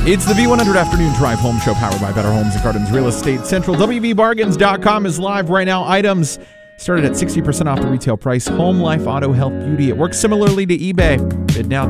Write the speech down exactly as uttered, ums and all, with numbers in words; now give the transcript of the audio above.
It's the V one hundred Afternoon Drive Home Show powered by Better Homes and Gardens Real Estate Central. W V bargains dot com is live right now. Items started at sixty percent off the retail price. Home, life, auto, health, beauty. It works similarly to eBay. Bid now,